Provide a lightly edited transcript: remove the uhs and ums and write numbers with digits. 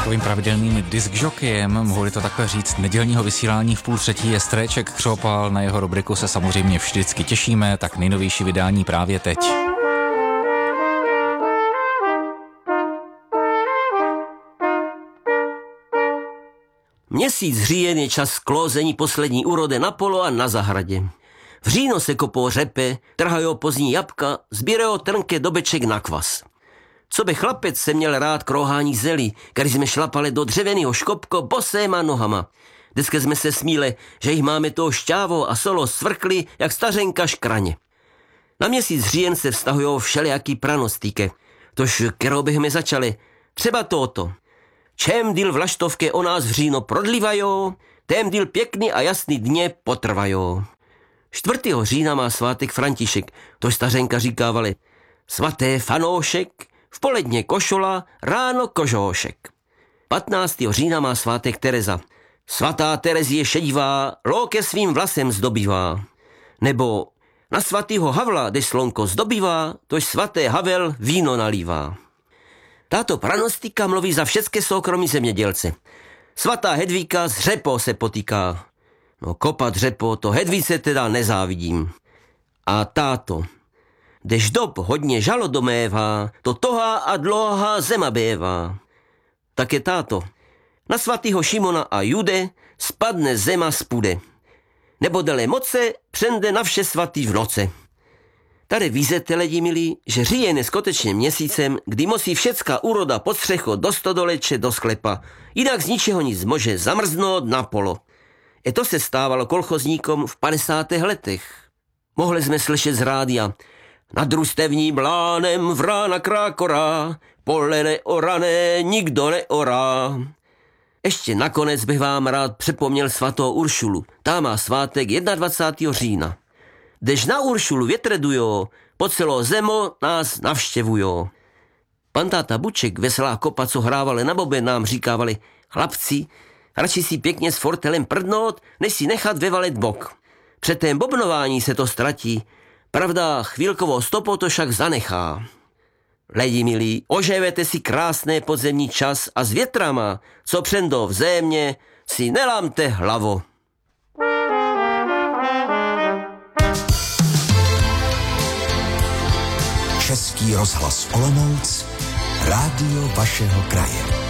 Takovým pravidelným diskžokyjem, mohli to takhle říct, nedělního vysílání v 2:30 je Stréček Křopal, na jeho rubriku se samozřejmě vždycky těšíme, tak nejnovější vydání právě teď. Měsíc říjen je čas klózení poslední úrody na polo a na zahradě. V říjnu se kopou řepe, trhajou pozdní jabka, sbírajou trnké dobeček na kvas. Co by chlapec se měl rád k rohání zelí, když jsme šlapali do dřevěného škopko boséma nohama. Dneska jsme se smíli, že jich máme toho šťávo a solo svrkli jak stařenka škraně. Na měsíc říjen se vztahujou všelijaký pranostíky. Tož kterou bychom začali, třeba toto. Čem díl vlaštovky o nás v říjnu prodlívajou, tém díl pěkný a jasný dně potrvajou. 4. října má svátek František, to stařenka říkávali. Svaté fanoušek, v poledně košola, ráno kožóšek. 15. října má svátek Tereza. Svatá Terezie šedivá, lóke svým vlasem zdobývá. Nebo na svatýho Havla, když slonko zdobývá, tož svaté Havel víno nalívá. Táto pranostika mluví za všechny soukromí zemědělce. Svatá Hedvíka s řepou se potýká. No kopat řepo, to Hedvíce teda nezávidím. A táto, když dob hodně žalo domévá, to tohá a dlouhá zema bévá. Tak je táto, na svatýho Šimona a Jude spadne zema spude. Nebo dele moce přende na vše svatý v noce. Tady vízete, lidi milí, že říjen je skutečně měsícem, kdy musí všecká úroda pod střecho do stodoleče do sklepa, jinak z ničeho nic může zamrznout na polo. I to se stávalo kolchozníkom v 50. letech. Mohli jsme slyšet z rádia: nad družstevním lánem vrána krákorá, pole neorané nikdo neorá. Ještě nakonec bych vám rád připomněl svatou Uršulu. Ta má svátek 21. října. Když na Uršulu větredujou, po celou zemo nás navštěvujou. Pan táta Buček, veselá kopa, co hrávali na bobe, nám říkávali: chlapci, radši si pěkně s fortelem prdnout, než si nechat vyvalit bok. Před tém bobnování se to ztratí, pravda chvílkovou stopou to však zanechá. Lidi milí, oživete si krásné podzemní čas a s větrama, co přendou v země, si nelámte hlavo. Český rozhlas Olomouc, rádio vašeho kraje.